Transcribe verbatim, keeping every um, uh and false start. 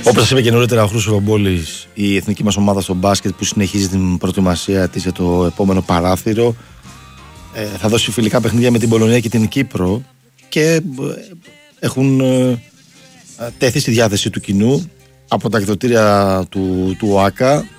Όπως σας είπε και νωρίτερα ο Χρήστος Βαμπόλης, η εθνική μας ομάδα στο μπάσκετ που συνεχίζει την προετοιμασία της για το επόμενο παράθυρο ε, θα δώσει φιλικά παιχνίδια με την Πολωνία και την Κύπρο και ε, έχουν ε, τέθει στη διάθεση του κοινού από τα εκδοτήρια του, του ΟΑΚΑ